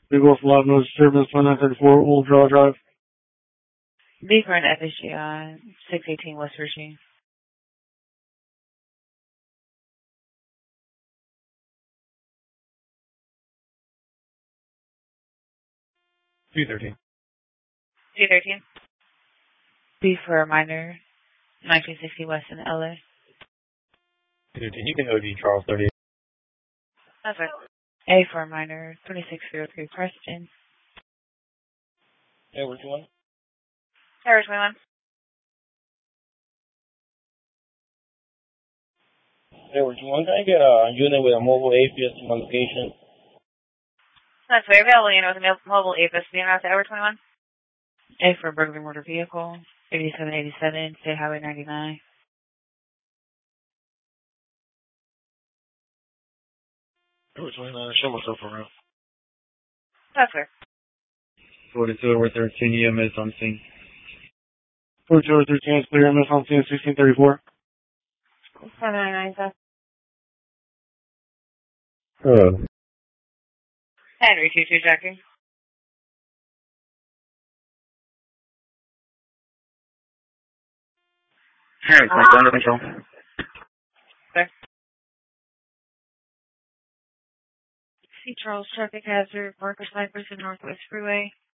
We both live no disturbance, 2934 Old Draw Drive. B for an FSG on 618 West Virginia. C13. C13. B for a minor, 1960 West in LA. C13, you can OD Charles 38. That's right. A for a minor, 2603 Preston. Edward 21. Edward 21. Edward 21, can I get a unit with a mobile APS location? That's very available unit with a mobile APS being out to Edward 21. A for a burglary motor vehicle, 8787 State Highway 99. Edward 29, show myself around. That's right. 42 over 13 EMS on scene. 42 over 13 is clear, EMS on scene 1634. 799, sir. Henry 22 Jackie. Henry, under control. Sir. C. Charles traffic hazard, Marker Cypress and Northwest Freeway.